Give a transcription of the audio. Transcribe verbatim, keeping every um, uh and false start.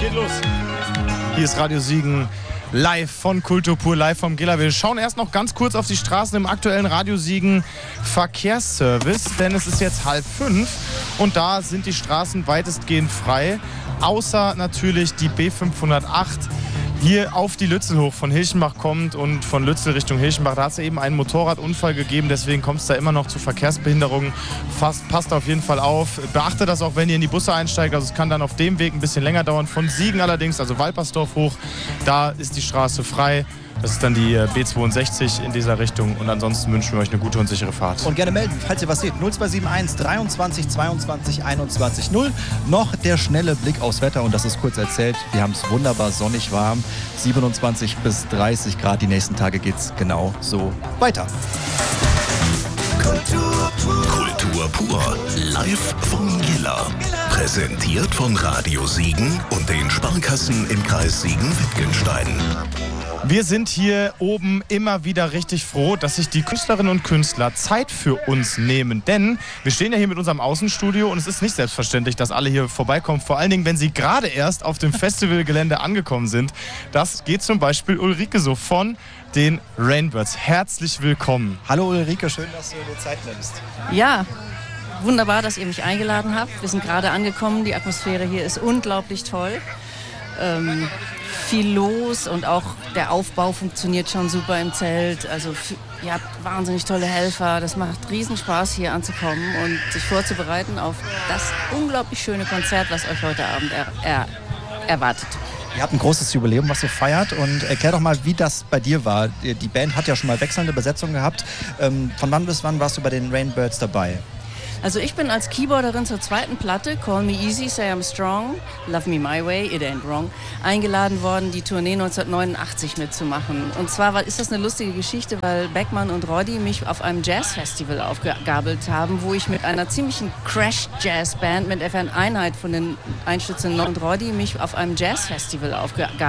Geht los. Hier ist Radio Siegen live von Kultur pur, live vom Gela. Wir schauen erst noch ganz kurz auf die Straßen im aktuellen Radio Siegen Verkehrsservice, denn es ist jetzt halb fünf und da sind die Straßen weitestgehend frei, außer natürlich die B fünfhundertacht, hier auf die Lützel hoch von Hilchenbach kommt und von Lützel Richtung Hilchenbach. Da hat es eben einen Motorradunfall gegeben, deswegen kommt es da immer noch zu Verkehrsbehinderungen. Fast, passt auf jeden Fall auf. Beachtet das auch, wenn ihr in die Busse einsteigt. Also es kann dann auf dem Weg ein bisschen länger dauern. Von Siegen allerdings, also Walpersdorf hoch, da ist die Straße frei. Das ist dann die B zweiundsechzig in dieser Richtung. Und ansonsten wünschen wir euch eine gute und sichere Fahrt. Und gerne melden, falls ihr was seht. null zwei sieben eins dreiundzwanzig zweiundzwanzig einundzwanzig null. Noch der schnelle Blick aufs Wetter. Und das ist kurz erzählt. Wir haben es wunderbar sonnig warm. siebenundzwanzig bis dreißig Grad. Die nächsten Tage geht es genau so weiter. Kultur pur. Kultur pur. Live vom Gela. Präsentiert von Radio Siegen und den Sparkassen im Kreis Siegen-Wittgenstein. Wir sind hier oben immer wieder richtig froh, dass sich die Künstlerinnen und Künstler Zeit für uns nehmen. Denn wir stehen ja hier mit unserem Außenstudio und es ist nicht selbstverständlich, dass alle hier vorbeikommen. Vor allen Dingen, wenn sie gerade erst auf dem Festivalgelände angekommen sind. Das geht zum Beispiel Ulrike so von den Rainbirds. Herzlich willkommen. Hallo Ulrike, schön, dass du dir Zeit nimmst. Ja, wunderbar, dass ihr mich eingeladen habt. Wir sind gerade angekommen. Die Atmosphäre hier ist unglaublich toll. Ähm, viel los und auch der Aufbau funktioniert schon super im Zelt. Also ihr habt wahnsinnig tolle Helfer. Das macht riesen Spaß, hier anzukommen und sich vorzubereiten auf das unglaublich schöne Konzert, was euch heute Abend er, er, erwartet. Ihr habt ein großes Jubiläum, was ihr feiert, und erklär doch mal, wie das bei dir war. Die Band hat ja schon mal wechselnde Besetzung gehabt. Von wann bis wann warst du bei den Rainbirds dabei? Also ich bin als Keyboarderin zur zweiten Platte, Call Me Easy, Say I'm Strong, Love Me My Way, It Ain't Wrong, eingeladen worden, die Tournee neunzehnhundertneunundachtzig mitzumachen. Und zwar ist das eine lustige Geschichte, weil Beckmann und Roddy mich auf einem Jazzfestival aufgegabelt haben, wo ich mit einer ziemlichen Crash-Jazz-Band mit F N Einheit von den Einstürzenden und Roddy mich auf einem Jazzfestival aufgegabelt